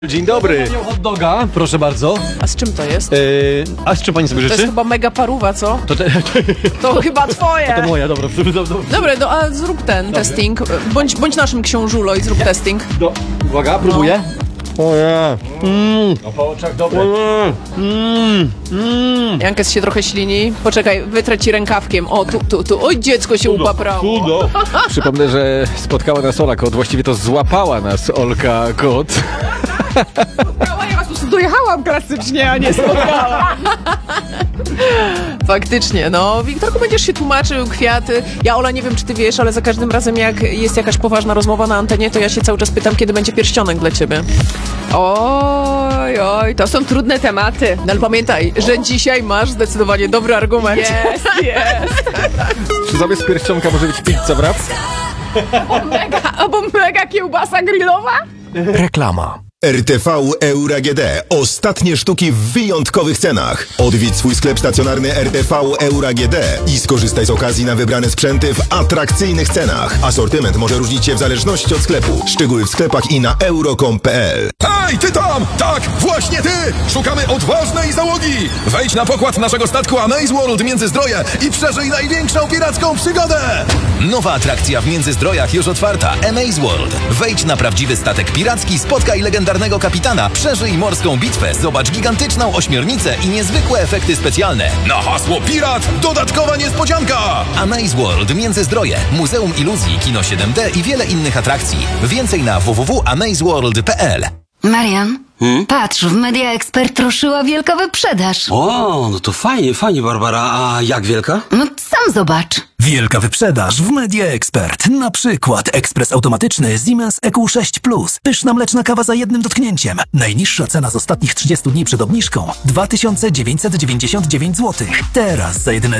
Dzień dobry. Hot doga, proszę bardzo. A z czym to jest? A z czym pani sobie To jest życzy? chyba mega paruwa, co? To chyba twoje. To moja, dobra. Dobra, no a zrób ten testing. Bądź naszym książulo i zrób testing. Uwaga, próbuję. Oje. No po oczach dobre. Jankes się trochę ślini. Poczekaj, wytrę ci rękawkiem. O, tu. Oj, dziecko się upaprało. Cudo. Przypomnę, że spotkała nas Ola Kot. Właściwie to złapała nas Olka Kot. Ja was po prostu dojechałam klasycznie, a nie spotkałam. Faktycznie, no. Wiktorku, będziesz się tłumaczył, kwiaty. Ja, Ola, nie wiem, czy ty wiesz, ale za każdym razem, jak jest jakaś poważna rozmowa na antenie, to ja się cały czas pytam, kiedy będzie pierścionek dla ciebie. Oj, to są trudne tematy. No ale pamiętaj, że dzisiaj masz zdecydowanie dobry argument. Jest. Czy zamiast pierścionka może być pizza wrap? Albo mega kiełbasa grillowa? Reklama. RTV Euro AGD. Ostatnie sztuki w wyjątkowych cenach. Odwiedź swój sklep stacjonarny RTV Euro AGD i skorzystaj z okazji na wybrane sprzęty w atrakcyjnych cenach. Asortyment może różnić się w zależności od sklepu. Szczegóły w sklepach i na euro.com.pl. Hej, ty tam! Tak, właśnie ty! Szukamy odważnej załogi! Wejdź na pokład naszego statku Amaze World Międzyzdroje i przeżyj największą piracką przygodę! Nowa atrakcja w Międzyzdrojach już otwarta. Amaze World. Wejdź na prawdziwy statek piracki, spotkaj legendarnego kapitana, przeżyj morską bitwę, zobacz gigantyczną ośmiornicę i niezwykłe efekty specjalne. Na hasło pirat dodatkowa niespodzianka! Amaze World Międzyzdroje, Muzeum Iluzji, Kino 7D i wiele innych atrakcji. Więcej na www.amazeworld.pl. Marian, patrz, w Media Expert ruszyła wielka wyprzedaż. O, no to fajnie, Barbara. A jak wielka? No sam zobacz. Wielka wyprzedaż w Media Expert. Na przykład ekspres automatyczny Siemens EQ6 Plus. Pyszna mleczna kawa za jednym dotknięciem. Najniższa cena z ostatnich 30 dni przed obniżką 2999 zł. Teraz za jedyne